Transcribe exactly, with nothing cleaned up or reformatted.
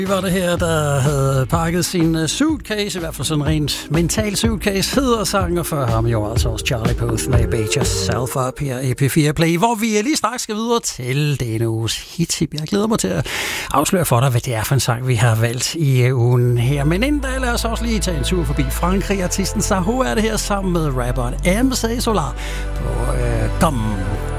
Vi var det her, der havde pakket sin suitcase, i hvert fald sådan rent mental suitcase, hedder sangen, og før ham jo altså også Charlie Puth med Bait Yourself Up her i P fire Play, hvor vi lige straks skal videre til denne uges hit. Jeg glæder mig til at afsløre for dig, hvad det er for en sang, vi har valgt i ugen her. Men inden da, lad os også lige tage en tur forbi Frankrig. Artisten Saho er det her sammen med rapperen M C Solar på øh, Gum.